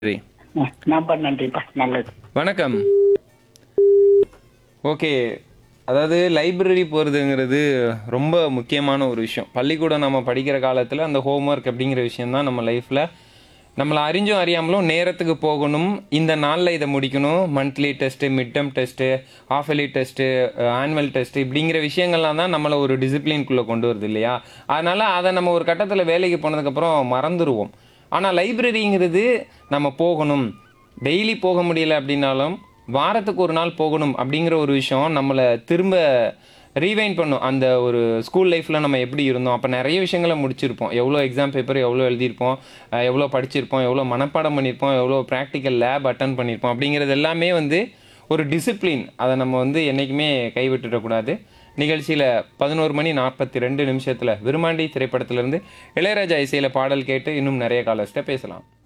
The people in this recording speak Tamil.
சரி. ரொம்ப நன்றிப்பா. நல்லது. வணக்கம். ஓகே. அதாவது லைப்ரரி போறதுங்கிறது ரொம்ப முக்கியமான ஒரு விஷயம். பள்ளிக்கூடம் நம்ம படிக்கிற காலத்துல அந்த ஹோம் ஒர்க் அப்படிங்கிற விஷயம் தான் நம்ம லைஃப்ல நம்மள அறிஞ்சும் அறியாமலும் நேரத்துக்கு போகணும். இந்த நாள்ல இத முடிக்கணும். Monthly test, mid term test, half yearly test, annual test இப்படிங்கிற விஷயங்கள்லாம் தான் நம்மள ஒரு டிசிப்ளின்குள்ள கொண்டு வருது இல்லையா? அதனால அத நம்ம ஒரு கட்டத்துல வேலைக்கு போனதுக்கு அப்புறம் மறந்துருவோம். ஆனா லைப்ரரிங்கிறது நம்ம போகணும். டெய்லி போக முடியல அப்படின்னாலும் வாரத்துக்கு ஒரு நாள் போகணும் அப்படிங்கிற ஒரு விஷயம் நம்மளை திரும்ப ரீவைண்ட் பண்ணும். அந்த ஒரு ஸ்கூல் லைஃப்பில் நம்ம எப்படி இருந்தோம், அப்போ நிறைய விஷயங்களை முடிச்சிருப்போம். எவ்வளோ எக்ஸாம் பேப்பர் எவ்வளோ எழுதியிருப்போம், எவ்வளோ படிச்சிருப்போம், எவ்வளோ மனப்பாடம் பண்ணியிருப்போம், எவ்வளோ ப்ராக்டிக்கல் லேப் அட்டன் பண்ணியிருப்போம் அப்படிங்கிறது எல்லாமே வந்து ஒரு டிசிப்ளின். அதை நம்ம வந்து என்றைக்குமே கைவிட்டுடக்கூடாது. நிகழ்ச்சியில் 11:42 விருமாண்டி திரைப்படத்திலிருந்து இளையராஜா இசையில் பாடல் கேட்டு இன்னும் நிறைய காலர்ஸ்ட்ட பேசலாம்.